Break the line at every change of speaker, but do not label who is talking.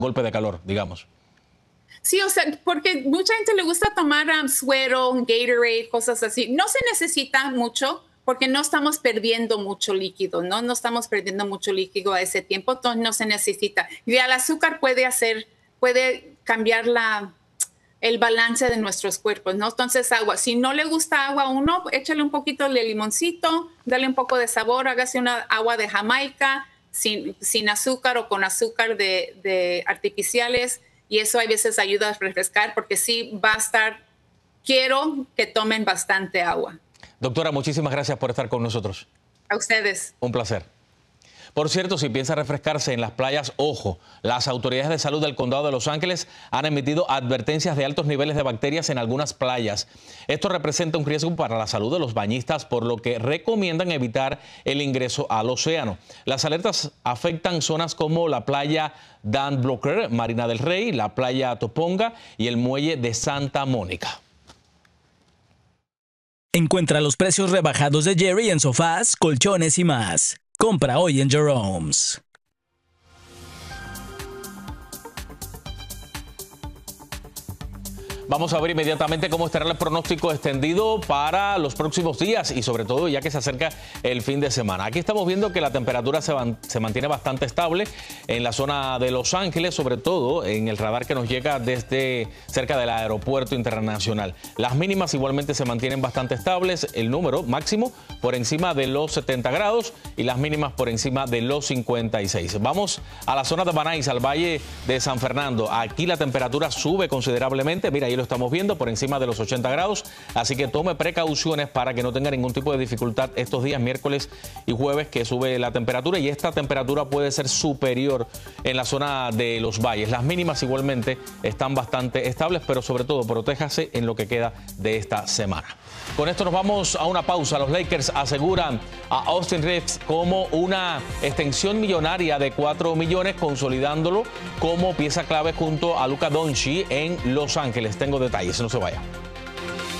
golpe de calor, digamos.
Sí, o sea, porque mucha gente le gusta tomar suero, Gatorade, cosas así. No se necesita mucho porque no estamos perdiendo mucho líquido, ¿no? No estamos perdiendo mucho líquido a ese tiempo, entonces no se necesita. Y el azúcar puede cambiar el balance de nuestros cuerpos, ¿no? Entonces, agua. Si no le gusta agua a uno, échale un poquito de limoncito, dale un poco de sabor, hágase una agua de Jamaica sin azúcar o con azúcar de artificiales. Y eso a veces ayuda a refrescar porque sí va a estar, quiero que tomen bastante agua.
Doctora, muchísimas gracias por estar con nosotros.
A ustedes.
Un placer. Por cierto, si piensa refrescarse en las playas, ojo, las autoridades de salud del condado de Los Ángeles han emitido advertencias de altos niveles de bacterias en algunas playas. Esto representa un riesgo para la salud de los bañistas, por lo que recomiendan evitar el ingreso al océano. Las alertas afectan zonas como la playa Dan Blocker, Marina del Rey, la playa Toponga y el muelle de Santa Mónica.
Encuentra los precios rebajados de Jerry en sofás, colchones y más. Compra hoy en Jerome's.
Vamos a ver inmediatamente cómo estará el pronóstico extendido para los próximos días y sobre todo ya que se acerca el fin de semana. Aquí estamos viendo que la temperatura se mantiene bastante estable en la zona de Los Ángeles, sobre todo en el radar que nos llega desde cerca del aeropuerto internacional. Las mínimas igualmente se mantienen bastante estables, el número máximo por encima de los 70 grados y las mínimas por encima de los 56. Vamos a la zona de Banais, al Valle de San Fernando. Aquí la temperatura sube considerablemente. Mira, ahí lo estamos viendo por encima de los 80 grados, así que tome precauciones para que no tenga ningún tipo de dificultad estos días miércoles y jueves que sube la temperatura, y esta temperatura puede ser superior en la zona de los valles. Las mínimas igualmente están bastante estables, pero sobre todo protéjase en lo que queda de esta semana. Con esto nos vamos a una pausa. Los Lakers aseguran a Austin Reeves como una extensión millonaria de $4 millones, consolidándolo como pieza clave junto a Luka Doncic en Los Ángeles. Tengo detalles, no se vaya.